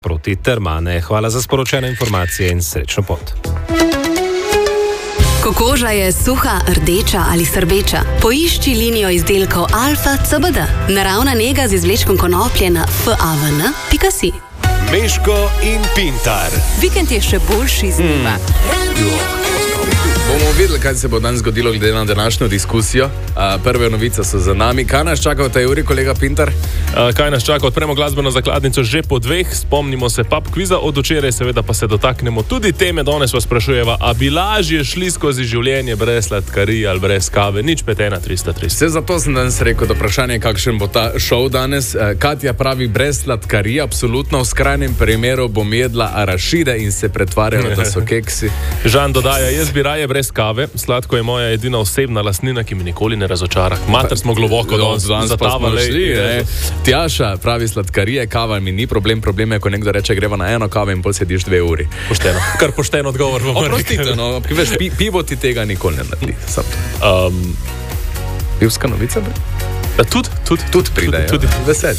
proti Termane. Hvala za sporočene informacije in srečno pot. Ko koža je suha, rdeča ali srbeča, poišči linijo izdelkov Alfa CBD. Naravna nega z izvlečkom konoplje na favn.si. Meško in Pintar. Vikend je še boljši z njima. Bomo videli, kaj se bo danes zgodilo glede na današnjo diskusijo. Prve novice so za nami. Kaj nas čaka v tej uri, kolega Pintar? Kaj nas čaka? Odpremo glasbeno zakladnico že po 2. Spomnimo se pub kviza od včeraj, seveda pa se dotaknemo tudi teme. Danes vas sprašujeva, a bi lažje šli skozi življenje brez sladkarij ali brez kave? Nič 51330. Vse zato sem danes rekel, da vprašanje, kakšen bo ta šov danes. Katja pravi, brez sladkarij, absolutno. V skrajnem primeru bom jedla arašide in se pretvarjala, da so keksi. Žan dodaja, jaz bi raje brez kave. Sladko je moja edina osebna lastnina, ki mi nikoli ne razočara. Mater smo globoko zatavali. Tjaša pravi, sladkarije, kava mi ni problem. Problem je, ko nekdo reče, greva na eno kavo in pol sediš 2 uri. Pošteno. Kar pošteno odgovor. Oprostite, no, veš, pivo ti tega nikoli ne naredi. Pivska novica? Tudi pridejo. Veseli.